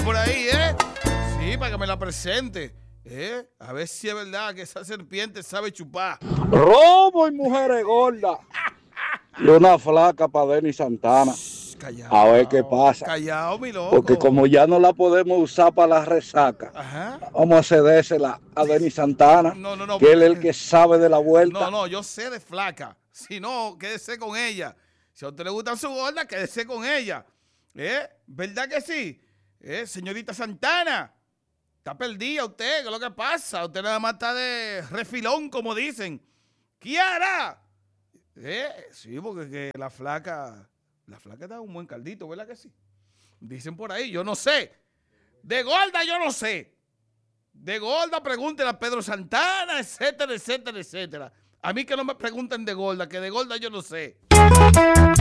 por ahí, Sí, para que me la presente. A ver si es verdad que esa serpiente sabe chupar. Robo y mujeres gordas. Y una flaca para Denis Santana. Callado. A ver qué pasa. Callado, mi loco. Porque como ya no la podemos usar para la resaca, vamos a cedérsela a Denis Santana, No, que él es el que sabe de la vuelta. No, yo sé de flaca. Si no, quédese con ella. Si a usted le gustan su gorda, quédese con ella. ¿Verdad que sí? Señorita Santana, está perdida usted, ¿qué es lo que pasa? Usted nada más está de refilón, como dicen. ¡Kiara! Sí, porque que la flaca da un buen caldito, ¿verdad que sí? Dicen por ahí, yo no sé. De gorda yo no sé. De gorda pregúntenle a Pedro Santana, etcétera, etcétera, etcétera. A mí que no me pregunten de gorda, que de gorda yo no sé.